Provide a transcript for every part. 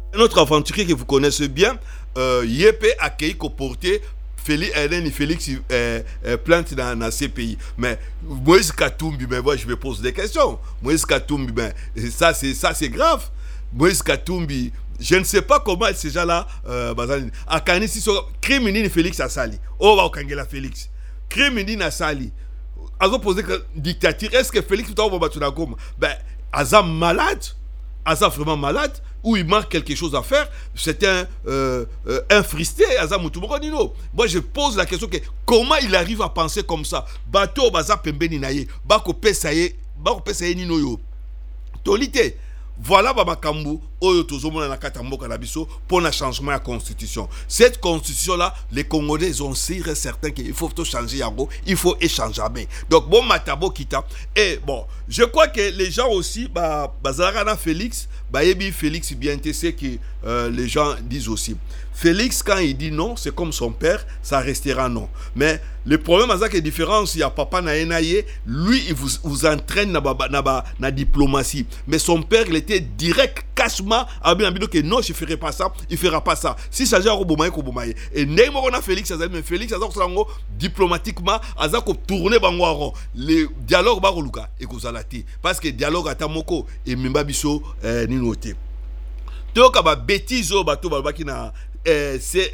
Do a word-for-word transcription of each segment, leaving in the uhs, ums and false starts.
Un autre aventurier que vous connaissez bien, euh, Yepé accueilli qu'au porté Félix, euh, Félix euh, euh, plainte dans, dans ces pays. Mais Moïse Katumbi, mais moi je me pose des questions. Moïse Katumbi, ben, ça c'est ça c'est grave. Moïse Katumbi, je ne sais pas comment ces gens-là, euh, à Kanisi, criminel Félix Assali. Oh, va au Kangela Félix. Criminel Assali. Azo posé que dictature, est-ce que Félix ben, Azam malade, Azam vraiment malade, ou il manque quelque chose à faire, c'est un, euh, euh, un fristé, Azam Moutoumouronino. Moi, je pose la question que comment il arrive à penser comme ça? Bateau, Baza Pembeni Naye, Bako Pesaye, Bako Pesaye Ninoyo. Tolité. Voilà Babakambu, Oyo Tozomona na Katamboka na biso pour le changement de la constitution. Cette constitution là, les Congolais ont sûr et certain qu'il faut tout changer yango, il faut échanger. Donc bon Matabo Kita et bon, je crois que les gens aussi bah Bazarana Félix, bah Ebi Félix bien c'est que euh, les gens disent aussi. Félix quand il dit non, c'est comme son père, ça restera non. Mais le problème c'est que la différence, il y a papa Naenaye, lui il vous, vous entraîne dans la na diplomatie. Mais son père il était direct, cachement, à bien que non, je ne ferai pas ça, il ne fera pas ça. Si ça j'ai un Bomaye, Bomaye. Et Neymar a Félix, mais Félix, diplomatiquement, a tourné bango le dialogue baroluka et kozalati. Parce que dialogue à Tamoko et Mimbabiso ni noté. Donc, il y a des bêtises qui na c'est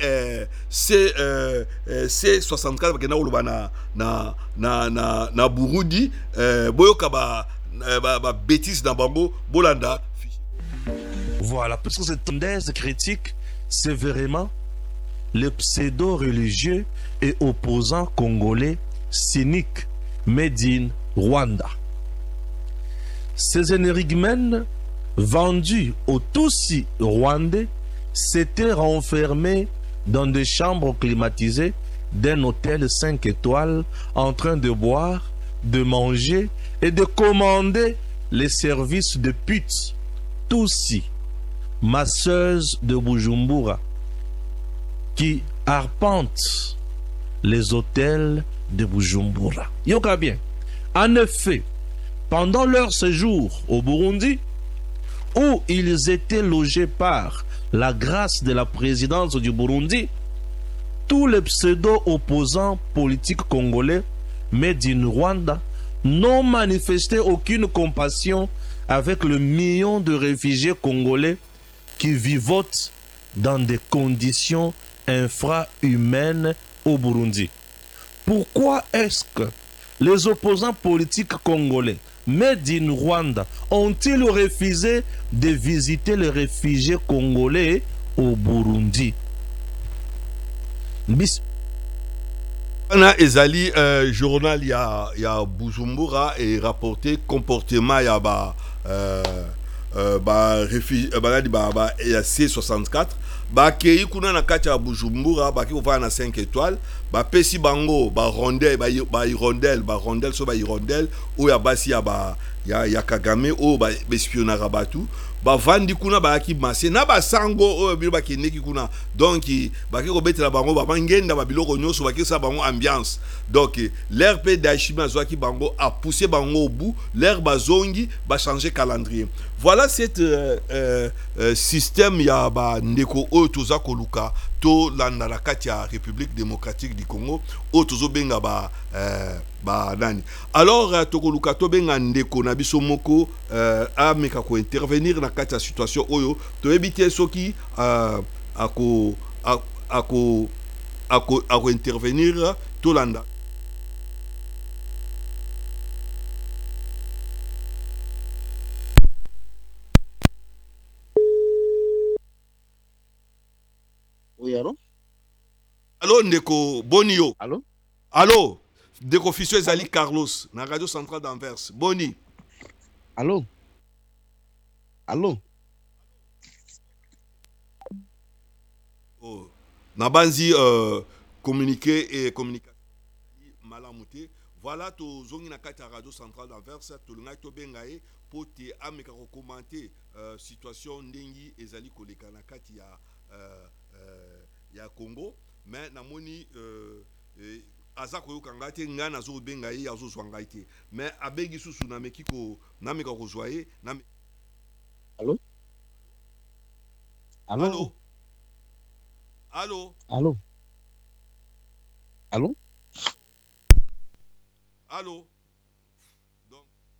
c'est soixante-quatre qui na na na na na Burundi boyoka ba ba bêtises dans bango bolanda. Voilà, parce que cette tendance critique, c'est vraiment le pseudo-religieux et opposant congolais cynique made in Rwanda. Ces énergumènes vendus aux Tutsis rwandais s'étaient renfermés dans des chambres climatisées d'un hôtel cinq étoiles en train de boire, de manger et de commander les services de putes Tutsis, masseuses de Bujumbura, qui arpentent les hôtels de Bujumbura. Yoka bien. En effet, pendant leur séjour au Burundi, où ils étaient logés par la grâce de la présidence du Burundi, tous les pseudo-opposants politiques congolais, made in Rwanda, n'ont manifesté aucune compassion avec le million de réfugiés congolais qui vivotent dans des conditions infra-humaines au Burundi. Pourquoi est-ce que les opposants politiques congolais, made in Rwanda, ont-ils refusé de visiter les réfugiés congolais au Burundi? Bis Ana ezali euh, journal ya ya Bujumbura et rapporté comportement ya ba euh, euh, ba réfugié ba ba ba C soixante-quatre ba kei kuna na kati ya Bujumbura ba ki ova na cinq étoiles ba pesi bango ba rondel ba ba rondel ba rondel so ba rondel ou ya basi ya ba ya ya Kagame o ba espionnara batu ba vandi kuna ba ki masse na ba sango o bilo ba kineki kuna donc ba ki ko betela bango ba bangenda ba biloko nyoso ba ki sa bango ambiance donc l'air pe d'Ashima Zwaki bango a poussé bango au bout l'air bazongi ba changer calendrier. Voilà cet euh, euh, euh, système ya ba ndeko o toza koluka to landa la kati ya République démocratique du Congo o tozo benga ba euh, ba nani. Alors uh, tokoluka to benga ndeko na biso moko uh, a meka ko intervenir na kati ya situation oyo to ebite soki uh, ako ako ako ako intervenir to landa. Oui, allô? Allô, Ndeko Bonio. Allô? Allô, Ndeko Fisso Ezali Carlos, na Radio Centrale d'Anvers. Boni. Allô? Allô? Oh. Nabanzi euh, communiquer et communication malamouté. Voilà, to zongi na kati Radio Centrale d'Anvers, to lunga to bengaye pour te ameka commenter euh, situation ndengi ezali koleka na kati ya euh, euh, ya Congo, mais namoni euh, euh, aza koyoka ngate ngana zo benga ye azo zwanga ite mais abegi susu na mekiko na meka kozwaye na. Allô? Allô? Allô? Allô? Allô? Allô? Donc,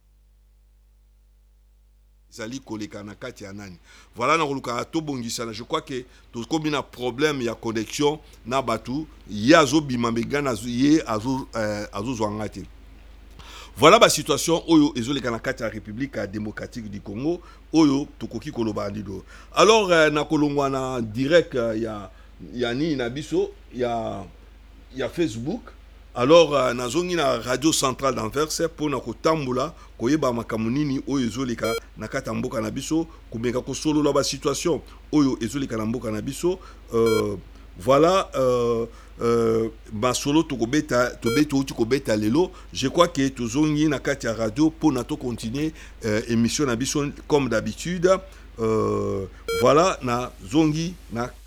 Zali koleka na kati ya nani. Voilà, na koluka to bongisana. Je crois que tout comme un problème ya connexion na batu, yazo bimambega na ye azo euh, azo zwangati. Voilà la situation oyo ezoleka na kati ya République démocratique du Congo oyo tokoki koloba ndido. Alors euh, na kolongwa na direct euh, ya ya ni na biso ya ya Facebook. Alors euh, nazongi na radio centrale d'Anvers pour na kotambola koyeba makambo nini oyo ezoleka na kati ya mboka na biso komeka kosolola ba situation oyo ezoleka na mboka na biso. euh, Voilà, euh, euh, Basolo Tokobeta, Tobeto Tikobeta Lelo. Je crois que Tozongi na Katia Radio pour nato continuer euh, émission na bison comme d'habitude. Euh, voilà, na Zongi na